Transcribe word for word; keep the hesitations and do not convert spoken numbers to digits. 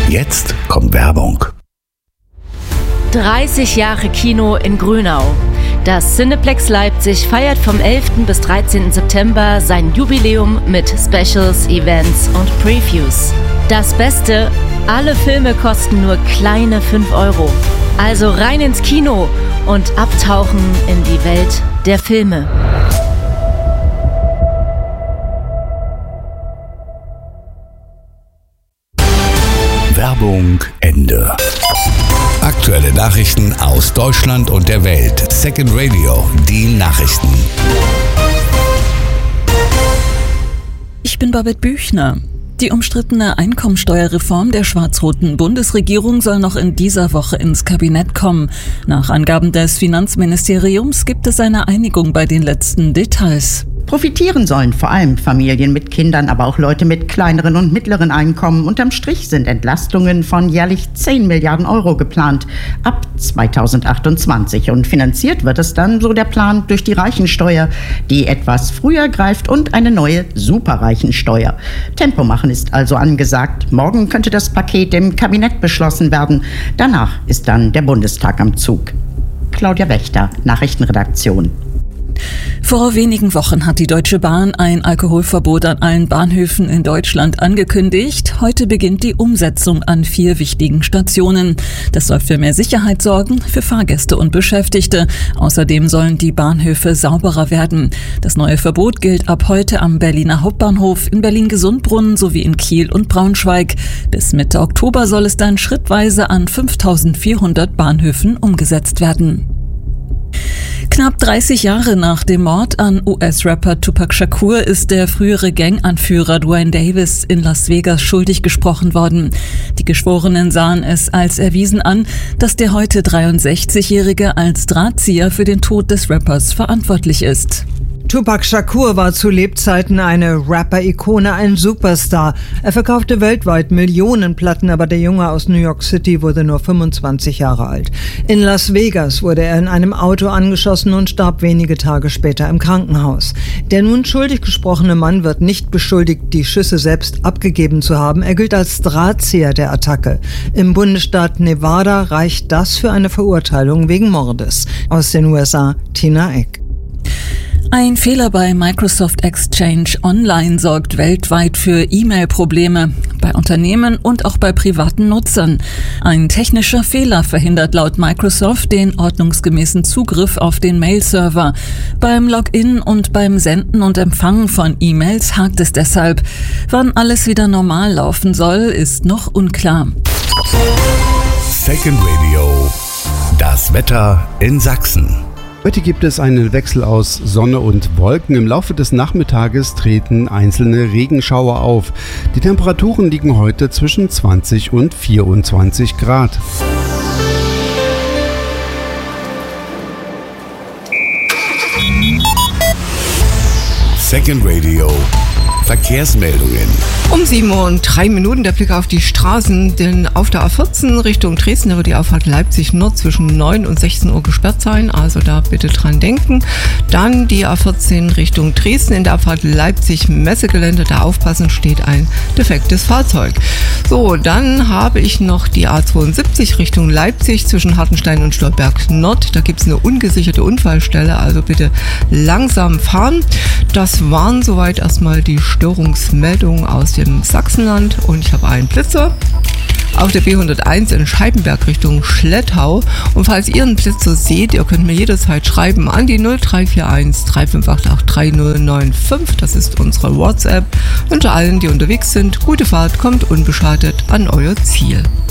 Jetzt kommt Werbung. dreißig Jahre Kino in Grünau. Das Cineplex Leipzig feiert vom elften bis dreizehnten September sein Jubiläum mit Specials, Events und Previews. Das Beste, alle Filme kosten nur kleine fünf Euro. Also rein ins Kino und abtauchen in die Welt der Filme. Werbung Ende. Aktuelle Nachrichten aus Deutschland und der Welt. Second Radio, die Nachrichten. Ich bin Babette Büchner. Die umstrittene Einkommensteuerreform der schwarz-roten Bundesregierung soll noch in dieser Woche ins Kabinett kommen. Nach Angaben des Finanzministeriums gibt es eine Einigung bei den letzten Details. Profitieren sollen vor allem Familien mit Kindern, aber auch Leute mit kleineren und mittleren Einkommen. Unterm Strich sind Entlastungen von jährlich zehn Milliarden Euro geplant ab zweitausendachtundzwanzig. Und finanziert wird es dann, so der Plan, durch die Reichensteuer, die etwas früher greift, und eine neue Superreichensteuer. Tempo machen ist also angesagt. Morgen könnte das Paket im Kabinett beschlossen werden. Danach ist dann der Bundestag am Zug. Claudia Wächter, Nachrichtenredaktion. Vor wenigen Wochen hat die Deutsche Bahn ein Alkoholverbot an allen Bahnhöfen in Deutschland angekündigt. Heute beginnt die Umsetzung an vier wichtigen Stationen. Das soll für mehr Sicherheit sorgen, für Fahrgäste und Beschäftigte. Außerdem sollen die Bahnhöfe sauberer werden. Das neue Verbot gilt ab heute am Berliner Hauptbahnhof, in Berlin-Gesundbrunnen sowie in Kiel und Braunschweig. Bis Mitte Oktober soll es dann schrittweise an fünftausendvierhundert Bahnhöfen umgesetzt werden. Knapp dreißig Jahre nach dem Mord an U S-Rapper Tupac Shakur ist der frühere Ganganführer Duane Davis in Las Vegas schuldig gesprochen worden. Die Geschworenen sahen es als erwiesen an, dass der heute dreiundsechzigjährige als Drahtzieher für den Tod des Rappers verantwortlich ist. Tupac Shakur war zu Lebzeiten eine Rapper-Ikone, ein Superstar. Er verkaufte weltweit Millionen Platten, aber der Junge aus New York City wurde nur fünfundzwanzig Jahre alt. In Las Vegas wurde er in einem Auto angeschossen und starb wenige Tage später im Krankenhaus. Der nun schuldig gesprochene Mann wird nicht beschuldigt, die Schüsse selbst abgegeben zu haben. Er gilt als Drahtzieher der Attacke. Im Bundesstaat Nevada reicht das für eine Verurteilung wegen Mordes. Aus den U S A, Tina Eck. Ein Fehler bei Microsoft Exchange Online sorgt weltweit für E-Mail-Probleme, bei Unternehmen und auch bei privaten Nutzern. Ein technischer Fehler verhindert laut Microsoft den ordnungsgemäßen Zugriff auf den Mail-Server. Beim Login und beim Senden und Empfangen von E-Mails hakt es deshalb. Wann alles wieder normal laufen soll, ist noch unklar. Second Radio, das Wetter in Sachsen. Heute gibt es einen Wechsel aus Sonne und Wolken. Im Laufe des Nachmittages treten einzelne Regenschauer auf. Die Temperaturen liegen heute zwischen zwanzig und vierundzwanzig Grad. Second Radio, Verkehrsmeldungen. Um sieben Uhr und drei Minuten der Blick auf die Straßen, denn auf der A vierzehn Richtung Dresden wird die Auffahrt Leipzig Nord zwischen neun und sechzehn Uhr gesperrt sein, also da bitte dran denken. Dann die A vierzehn Richtung Dresden in der Abfahrt Leipzig Messegelände, da aufpassen, steht ein defektes Fahrzeug. So, dann habe ich noch die A zweiundsiebzig Richtung Leipzig zwischen Hartenstein und Stolberg Nord, da gibt es eine ungesicherte Unfallstelle, also bitte langsam fahren. Das waren soweit erstmal die Störungsmeldungen aus dem Sachsenland und ich habe einen Blitzer auf der B hunderteins in Scheibenberg Richtung Schlettau. Und falls ihr einen Blitzer seht, ihr könnt mir jederzeit schreiben an die null drei vier eins drei fünf acht acht drei null neun fünf. Das ist unsere WhatsApp. Wünsche allen, die unterwegs sind, gute Fahrt, kommt unbeschadet an euer Ziel.